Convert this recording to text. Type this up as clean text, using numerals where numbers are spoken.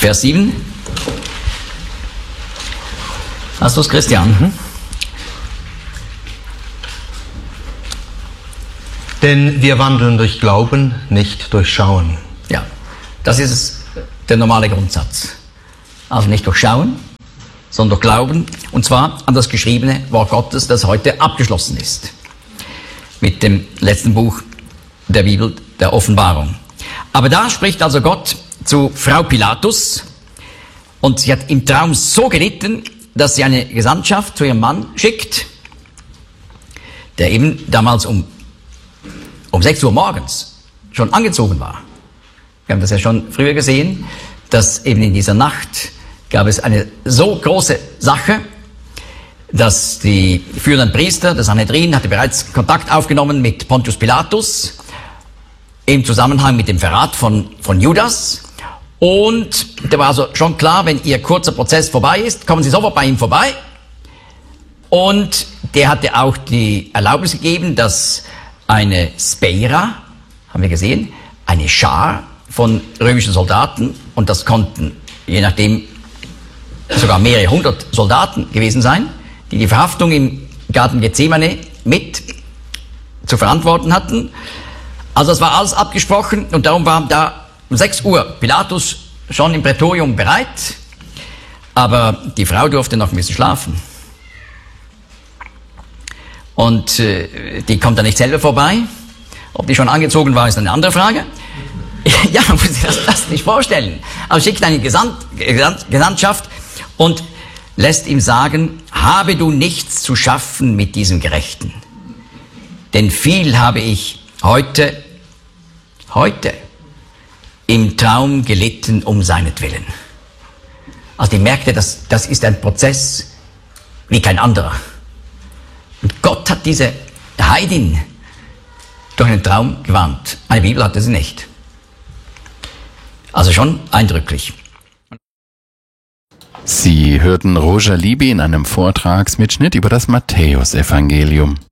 Vers 7. Hast du es, Christian? Denn wir wandeln durch Glauben, nicht durch Schauen. Ja, das ist der normale Grundsatz. Also nicht durch Schauen, sondern durch Glauben. Und zwar an das geschriebene Wort Gottes, das heute abgeschlossen ist. Mit dem letzten Buch der Bibel, der Offenbarung. Aber da spricht also Gott zu Frau Pilatus. Und sie hat im Traum so gelitten, dass sie eine Gesandtschaft zu ihrem Mann schickt, der eben damals um 6 Uhr morgens schon angezogen war. Wir haben das ja schon früher gesehen, dass eben in dieser Nacht gab es eine so große Sache, dass die führenden Priester, das Sanhedrin, hatte bereits Kontakt aufgenommen mit Pontius Pilatus im Zusammenhang mit dem Verrat von Judas. Und da war also schon klar, wenn ihr kurzer Prozess vorbei ist, kommen sie sofort bei ihm vorbei. Und der hatte auch die Erlaubnis gegeben, dass eine Speira, haben wir gesehen, eine Schar von römischen Soldaten, und das konnten, je nachdem, sogar mehrere hundert Soldaten gewesen sein, die die Verhaftung im Garten Gethsemane mit zu verantworten hatten. Also das war alles abgesprochen, und darum war da um 6 Uhr Pilatus schon im Prätorium bereit, aber die Frau durfte noch ein bisschen schlafen. Und die kommt dann nicht selber vorbei. Ob die schon angezogen war, ist eine andere Frage. Ja, man muss sich das nicht vorstellen. Aber schickt eine Gesandtschaft und lässt ihm sagen, habe du nichts zu schaffen mit diesem Gerechten. Denn viel habe ich heute im Traum gelitten um seinetwillen. Also die merkte, das ist ein Prozess wie kein anderer. Und Gott hat diese Heidin durch einen Traum gewarnt. Eine Bibel hatte sie nicht. Also schon eindrücklich. Sie hörten Roger Libby in einem Vortragsmitschnitt über das Matthäusevangelium.